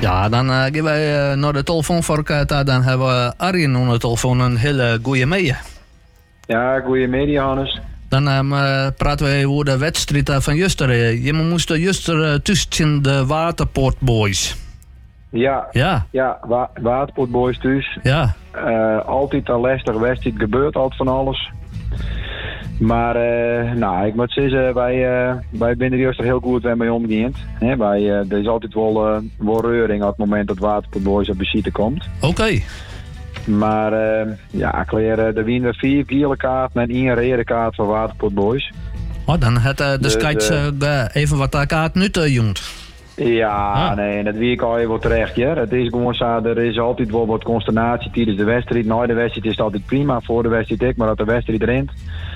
Ja, dan gaan wij naar de telefoon voor elkaar. Dan hebben we Arjen aan de telefoon. Een hele goede mee. Ja, goedemiddag Johannes. Dan praten we over de wedstrijd van Juster. Je moest Juster tussen de Waterpoortboys. Ja, Waterpoortboys thuis. Ja. Altijd een lastige wedstrijd, gebeurt altijd van alles. Maar ik moet zeggen, wij binnen de Juster heel goed mee omgegaan. Er is altijd wel reuring op het moment dat Waterpoortboys op visite komt. Oké. Maar er winnen 4 gele kaarten en 1 rode kaart voor Waterpoortboys. Oh, dan had de scheids even wat kaart nu te doen. Ja, nee, dat wie ik al even terecht. Ja. Het is gewoon zo, er is altijd wel wat consternatie tijdens de wedstrijd. Na de wedstrijd is het altijd prima, voor de wedstrijd ook, maar als de wedstrijd rent,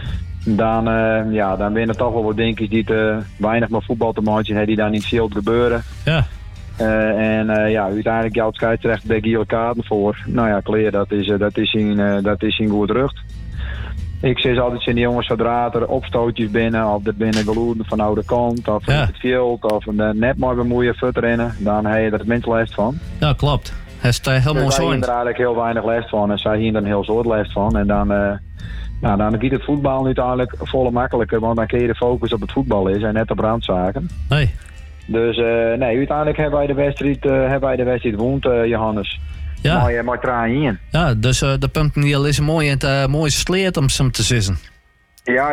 dan winnen toch wel wat dingetjes die te weinig met voetbal te maken hebben, die daar niet veel gebeuren. Ja. Uiteindelijk jouw scheidsrechter de gele kaarten voor. Nou ja, Kleer, dat is in goed rug. Ik zeg altijd in die jongens, zodra er opstootjes binnen, of er binnen geloeden van oude kant, of het veld, of net maar bemoeien, fut rennen, dan heb je er het minst last van. Ja, klopt. Hij is helemaal zo. Zij hebben er eigenlijk heel weinig last van en zij hier dan heel soort last van. En dan giet het voetbal uiteindelijk volle makkelijker, want dan kun je de focus op het voetbal is en net op randzaken. Nee. Dus uiteindelijk hebben wij de wedstrijd woont, Johannes. Ja. Maar draaien. Ja, dus de punten hier is mooi en het mooie sleet om ze te zitten. Ja.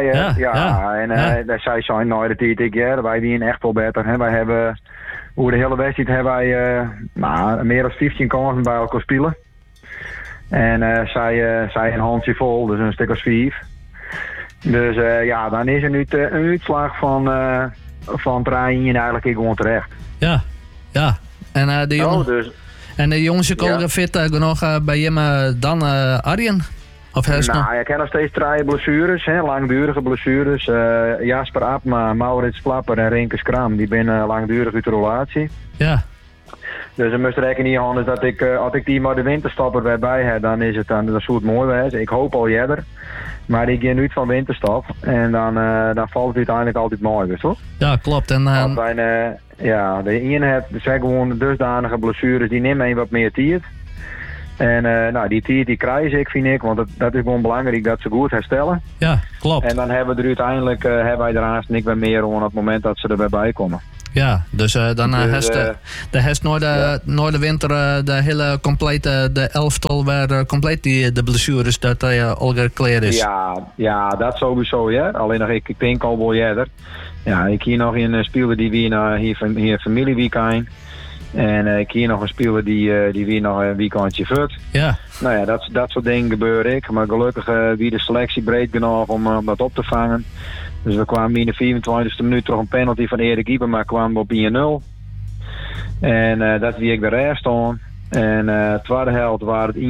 En zij zijn nooit de tijd wij winnen echt wel beter. Hè. Wij hebben, over de hele wedstrijd hebben wij meer dan 15 kansen bij elkaar spelen. En zij een handje vol, dus een stuk als 5. Dus dan is er nu een uitslag van draaien eigenlijk gewoon terecht. Ja. En de jongen... Dus, en de jongens komen fit genoeg bij hem dan Arjen? Of ik ken nog steeds 3 blessures, langdurige blessures. Jasper Abma, Maurits Flapper en Renke Skram, die zijn langdurig uit de relatie. Ja. Dus we moeten rekenen, Johannes, dat als ik die maar de winterstapper weer bij heb, dan is het dan zou het mooi wezen. Ik hoop al jeder. Maar ik ga nu van winterstap en dan valt het uiteindelijk altijd mooi, weet je toch? Ja, klopt. En de ene heeft gewoon dusdanige blessures die nemen wat meer tijd. En die tijd die krijgen ik, vind ik, want dat is gewoon belangrijk dat ze goed herstellen. Ja, klopt. En dan hebben we er uiteindelijk hebben wij er niet meer meer op het moment dat ze er bij komen. Ja, dus dan heeft nooit de winter de hele complete de elftal waar compleet de blessures dat hij al gekleerd is. Ja, dat sowieso, ja. Alleen nog ik denk al wel eerder. Ja, ik hier nog een speler die weer hier familieweekend. En ik hier nog een speler die weer nog een weekendje vult. Ja. Nou ja, dat soort dingen gebeuren ik. Maar gelukkig wie de selectie breed genoeg om dat op te vangen. Dus we kwamen in de 24e minuut toch een penalty van Erik Gieber, maar kwamen we op 1-0. En dat wie ik de rest staan. En de tweede helft waren het 1-1.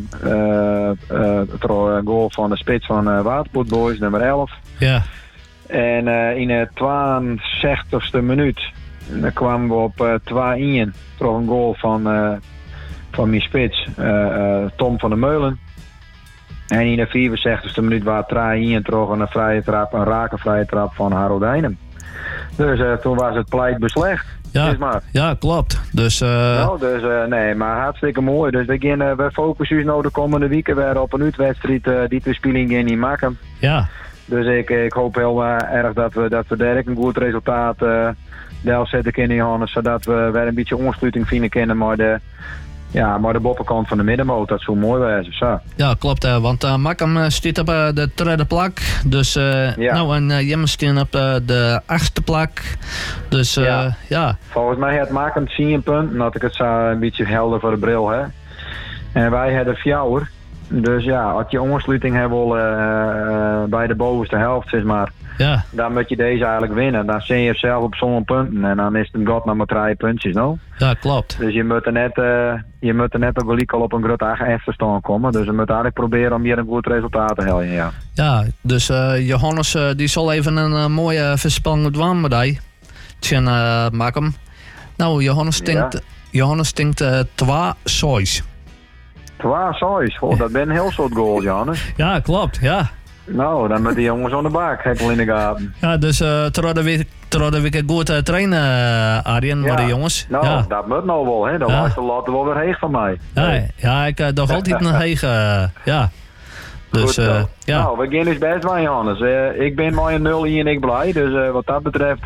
Door een goal van de spits van Waterpoortboys, nummer 11. Ja. En in de 62e minuut kwamen we op 2-1. Door een goal van mijn spits, Tom van der Meulen. En in de 64e minuut waren 3-1 terug een vrije trap, een rake vrije trap van Harold Heinem. Dus toen was het pleit beslecht. Ja, klopt. Dus, maar hartstikke mooi. Dus we focussen ons nou de komende weken weer op een uitwedstrijd die we spelen in Makkum. Ja. Dus ik hoop heel erg dat we daar een goed resultaat zetten kunnen, Johannes, zodat we weer een beetje onsluiting vinden kunnen, maar de boppenkant van de middenmoot, dat zou mooi wezen. Zo. Ja, klopt. Want Makkum staat op de tweede plak. Dus en Jemme staan op de 8e plak. Dus ja. Volgens mij heeft Makkum 10 punten, dat ik het zo een beetje helder voor de bril heb. En wij hebben 4. Dus ja, als je onsluiting hebt bij de bovenste helft, zeg maar. Ja. Dan moet je deze eigenlijk winnen. Dan zit je zelf op zo'n punten. En dan is het god nog maar 3 puntjes, no? Ja, klopt. Dus je moet er net ook wel al op een groot achterstand komen. Dus we moeten eigenlijk proberen om hier een goed resultaat te halen, ja. Ja, dus Johannes die zal even een mooie voorspelling doen met hij. Tjen Makkum. Nou, Johannes denkt 2-6. 2-6? Oh, dat ben een heel soort goals, Johannes. Ja, klopt, ja. Nou, dan met die jongens aan de bak, hekkel in de gaten. Ja, dus Terwijl we goed trainen, Arjen, met de jongens. Nou, dat moet nou wel, hè. Dat was de later wel weer heeg van mij. Ja, ik dacht altijd een heeg, ja. Dus, goed, Nou, we gaan dus best wel, Johannes. Ik ben maar een 0 hier en ik blij. Dus wat dat betreft...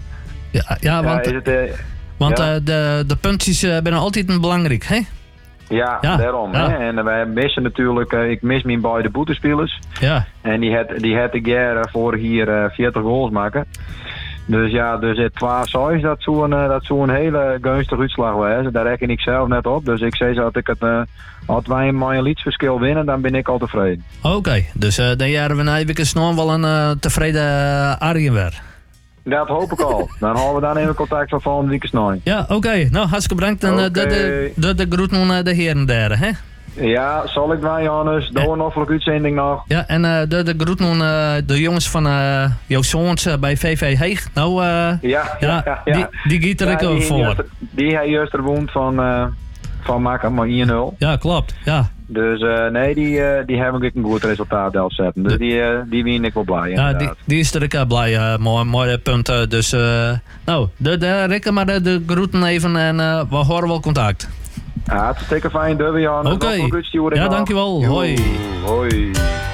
want de puntjes zijn altijd belangrijk, hè? Ja, daarom. Hè? En wij missen natuurlijk... ik mis mijn beide boetespelers. Ja. En die had ik voor hier 40 goals maken. Dus ja, dus het 2-6, dat zou een hele gunstige uitslag was. Daar reken ik zelf net op. Dus ik zei dat ik het... als wij een lietsverschil winnen, dan ben ik al tevreden. Oké, dus dan jaren we na weekend snor wel een tevreden Arjen weer. Dat hoop ik al. Dan houden we dan even contact van volgende week snor. Ja, oké. Nou, hartstikke bedankt. En de groeten naar de heren daar, hè? Ja, zal ik wel, Johannes. Doe een offelijk uitzending nog. Ja, en de groeten naar de jongens van jouw zoons bij VV Heeg. Nou, die giet er ik over voor. Die hij juist woont van maken, maar 1-0. Ja, klopt. Ja. Dus nee, die hebben ook een goed resultaat zetten. Dus die wien ik wel blij. Ja, die is er ook blij. Mooi punt. Dus nou, rekken maar de groeten even en we horen wel contact. Hartstikke fijn, Jan. Oké. Ja, dankjewel. Hoi. Hoi.